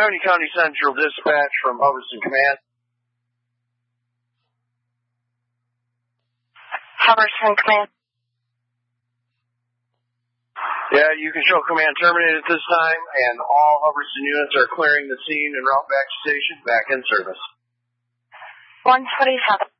Ionia County Central Dispatch from Hubbardston Command. Hubbardston Command. Yeah, you can show command terminated at this time, and all Hubbardston units are clearing the scene and route back to station, back in service. 147.